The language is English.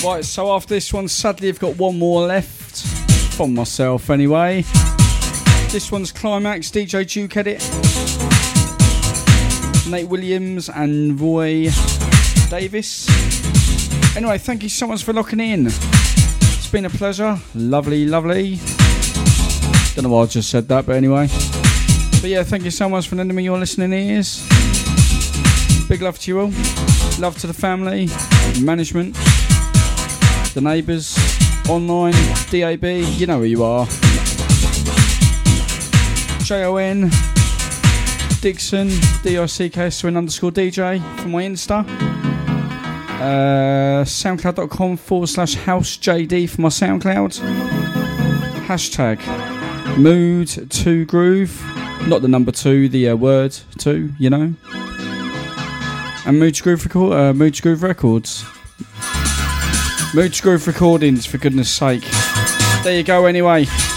Right, so after this one, sadly I've got one more left. From myself anyway. This one's Climax, DJ Duke edit. Nate Williams and Roy Davis. Anyway, thank you so much for locking in. It's been a pleasure. Lovely, lovely. Don't know why I just said that, but anyway. But yeah, thank you so much for lending me your listening ears. Big love to you all. Love to the family, management, the neighbours, online, DAB, you know who you are. JON, Dixon, DICKSWIN_DJ for my Insta. SoundCloud.com/HouseJD for my SoundCloud. Hashtag Mood2Groove. Not the number 2, the word 2, you know. And Mood2Groove Records. Mood2Groove Recordings, for goodness sake. There you go anyway.